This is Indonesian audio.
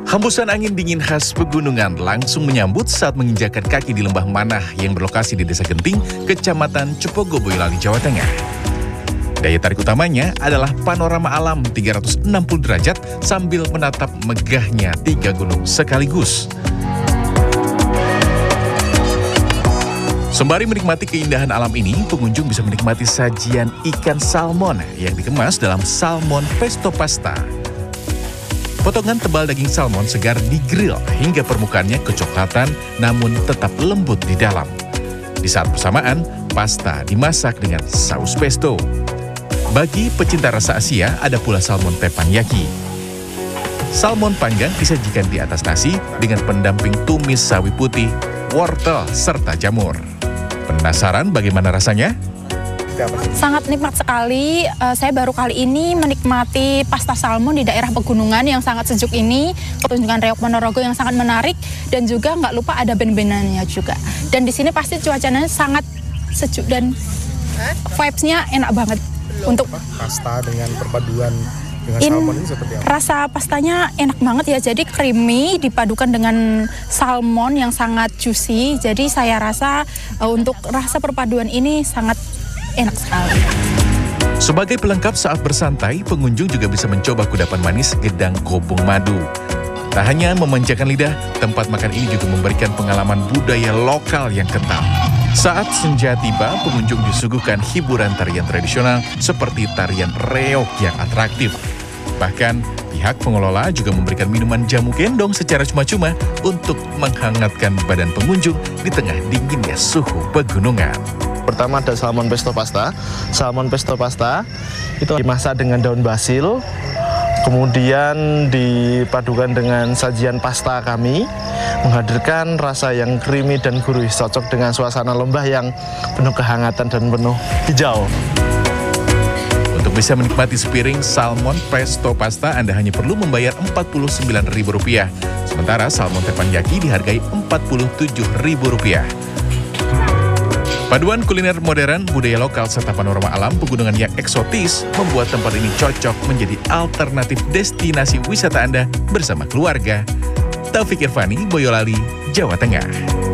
Hembusan angin dingin khas pegunungan langsung menyambut saat menginjakan kaki di lembah Manah yang berlokasi di Desa Genting, Kecamatan Cepogo, Boyolali, Jawa Tengah. Daya tarik utamanya adalah panorama alam 360 derajat sambil menatap megahnya 3 gunung sekaligus. Sembari menikmati keindahan alam ini, pengunjung bisa menikmati sajian ikan salmon yang dikemas dalam salmon pesto pasta. Potongan tebal daging salmon segar digrill hingga permukaannya kecoklatan namun tetap lembut di dalam. Di saat bersamaan, pasta dimasak dengan saus pesto. Bagi pecinta rasa Asia, ada pula salmon teppanyaki. Salmon panggang disajikan di atas nasi dengan pendamping tumis sawi putih, wortel, serta jamur. Penasaran bagaimana rasanya? Sangat nikmat sekali. Saya baru kali ini menikmati pasta salmon di daerah pegunungan yang sangat sejuk ini. Pertunjukan Reok Ponorogo yang sangat menarik dan juga nggak lupa ada band-bandannya juga. Dan di sini pasti cuacanya sangat sejuk dan vibes-nya enak banget. Untuk pasta dengan perpaduan dengan salmon ini seperti apa? Rasa pastanya enak banget ya. Jadi creamy dipadukan dengan salmon yang sangat juicy. Jadi saya rasa untuk rasa perpaduan ini sangat enak sekali. Sebagai pelengkap saat bersantai, pengunjung juga bisa mencoba kudapan manis Gedang Gobong Madu. Tak hanya memanjakan lidah, tempat makan ini juga memberikan pengalaman budaya lokal yang kental. Saat senja tiba, pengunjung disuguhkan hiburan tarian tradisional seperti tarian reok yang atraktif. Bahkan, pihak pengelola juga memberikan minuman jamu gendong secara cuma-cuma untuk menghangatkan badan pengunjung di tengah dinginnya suhu pegunungan. Pertama ada salmon pesto pasta. Salmon pesto pasta itu dimasak dengan daun basil, kemudian dipadukan dengan sajian pasta kami, menghadirkan rasa yang creamy dan gurih, cocok dengan suasana lembah yang penuh kehangatan dan penuh hijau. Untuk bisa menikmati sepiring salmon pesto pasta, Anda hanya perlu membayar Rp49.000. Sementara salmon teppanyaki dihargai Rp47.000. Paduan kuliner modern, budaya lokal, serta panorama alam pegunungan yang eksotis membuat tempat ini cocok menjadi alternatif destinasi wisata Anda bersama keluarga. Taufik Irvani, Boyolali, Jawa Tengah.